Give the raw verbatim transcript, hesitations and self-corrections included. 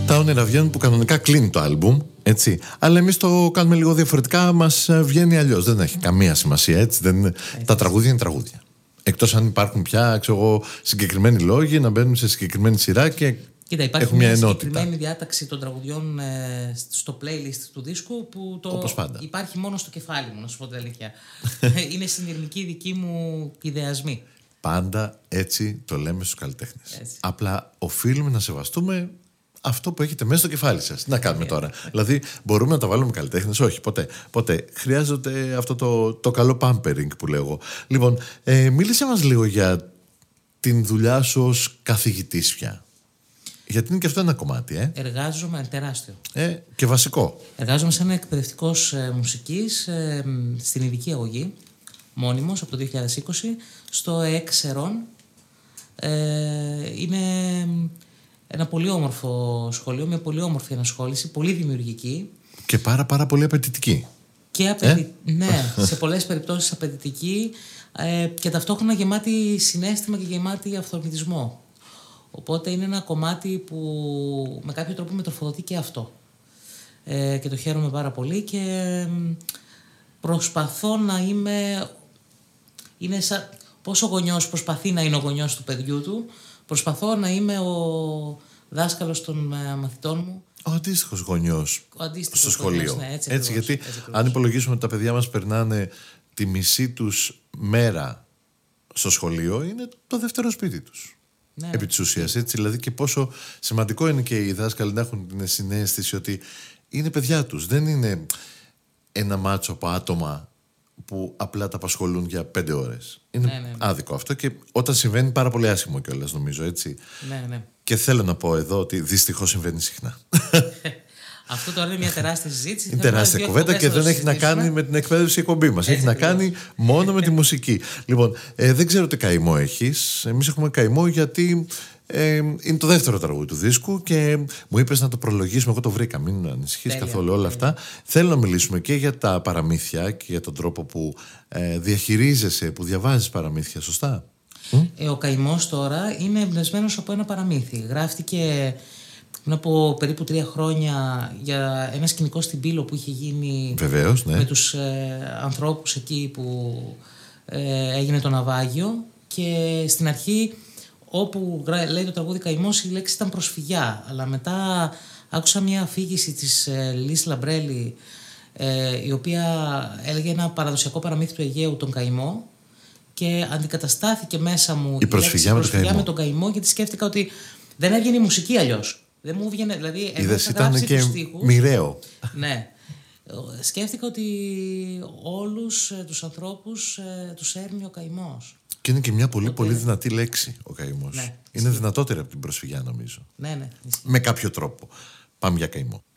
Τα όνειρα βγαίνουν που κανονικά κλείνει το άλμπουμ, έτσι. Αλλά εμείς το κάνουμε λίγο διαφορετικά, μας βγαίνει αλλιώς. Δεν έχει καμία σημασία, έτσι. Δεν... έτσι. Τα τραγούδια είναι τραγούδια. Εκτός αν υπάρχουν πια, ξέρω εγώ, συγκεκριμένοι λόγοι να μπαίνουν σε συγκεκριμένη σειρά και Κοίτα, υπάρχει έχουν μια, μια μια ενότητα. συγκεκριμένη διάταξη των τραγουδιών ε, στο playlist του δίσκου που το όπως πάντα. Υπάρχει μόνο στο κεφάλι μου, να σου πω την αλήθεια. Είναι συνειρμικοί δικοί μου ιδεασμοί. Πάντα έτσι το λέμε στους καλλιτέχνες. Απλά οφείλουμε να σεβαστούμε αυτό που έχετε μέσα στο κεφάλι σας. Τι να κάνουμε yeah. τώρα. Δηλαδή, μπορούμε να τα βάλουμε καλλιτέχνες? Όχι, ποτέ. ποτέ. Χρειάζεται αυτό το, το καλό pampering που λέγω. Λοιπόν, ε, μίλησε μας λίγο για την δουλειά σου ως καθηγητής πια. Γιατί είναι και αυτό ένα κομμάτι, ε. Εργάζομαι τεράστιο. Ε, και βασικό. Εργάζομαι σαν εκπαιδευτικός ε, μουσικής ε, στην ειδική αγωγή, μόνιμος από το δύο χιλιάδες είκοσι, στο ΕΕΚ. Ε, είναι ένα πολύ όμορφο σχολείο, με πολύ όμορφη ενασχόληση, πολύ δημιουργική. Και πάρα πάρα πολύ απαιτητική. Και απαιτη... ε? Ναι, σε πολλές περιπτώσεις απαιτητική ε, και ταυτόχρονα γεμάτη συναίσθημα και γεμάτη αυθορμητισμό. Οπότε είναι ένα κομμάτι που με κάποιο τρόπο με τροφοδοτεί και αυτό. Ε, και το χαίρομαι πάρα πολύ και προσπαθώ να είμαι... Είναι σαν... Πώς ο γονιός προσπαθεί να είναι ο γονιός του παιδιού του, προσπαθώ να είμαι ο δάσκαλος των μαθητών μου. Ο αντίστοιχος γονιός στο σχολείο. Γονιός, ναι, έτσι, έτσι, ακριβώς, γιατί έτσι αν υπολογίσουμε ότι τα παιδιά μας περνάνε τη μισή τους μέρα στο σχολείο, είναι το δεύτερο σπίτι τους. Ναι, επί της ουσίας, έτσι. Δηλαδή και πόσο σημαντικό είναι και οι δάσκαλοι να έχουν την συναίσθηση ότι είναι παιδιά τους. Δεν είναι ένα μάτσο από άτομα που απλά τα απασχολούν για πέντε ώρες. Είναι ναι, ναι, ναι. άδικο αυτό και όταν συμβαίνει πάρα πολύ άσχημο κιόλας, νομίζω, έτσι. Ναι, ναι. Και θέλω να πω εδώ ότι δυστυχώς συμβαίνει συχνά. Αυτό τώρα είναι μια τεράστια συζήτηση. Είναι τεράστια κουβέντα και δεν έχει να κάνει με την εκπαίδευση εκπομπή μας. Έχει να κάνει μόνο με τη μουσική. Λοιπόν, ε, δεν ξέρω τι καημό έχεις. Εμείς έχουμε καημό γιατί ε, είναι το δεύτερο τραγούδι του δίσκου και μου είπες να το προλογίσουμε. Εγώ το βρήκα, μην ανησυχείς καθόλου όλα αυτά. Θέλω να μιλήσουμε και για τα παραμύθια και για τον τρόπο που ε, διαχειρίζεσαι, που διαβάζεις παραμύθια, σωστά? Ε, ο καημός τώρα είναι εμπνευσμένος από ένα παραμύθι. Γράφτηκε πριν από περίπου τρία χρόνια για ένα σκηνικό στην Πύλο που είχε γίνει. Βεβαίως, ναι. Με τους ε, ανθρώπους εκεί που ε, έγινε το ναυάγιο και στην αρχή όπου λέει το τραγούδι καημός η λέξη ήταν προσφυγιά, αλλά μετά άκουσα μια αφήγηση της ε, Λις Λαμπρέλη ε, η οποία έλεγε ένα παραδοσιακό παραμύθι του Αιγαίου, τον καημό, και αντικαταστάθηκε μέσα μου η προσφυγιά, με, προσφυγιά το με τον καημό, γιατί σκέφτηκα ότι δεν έβγαινε η μουσική αλλιώς. Δεν μου βγαίνει, δηλαδή. Είδες, ήταν και μοιραίο. Ναι. Σκέφτηκα ότι όλους ε, τους ανθρώπους ε, τους έρνει ο καημός. Και είναι και μια πολύ Οπότε... πολύ δυνατή λέξη ο καημός. Ναι, είναι δυνατότερη από την προσφυγιά, νομίζω. Ναι, ναι. Με κάποιο τρόπο. Πάμε για καημό.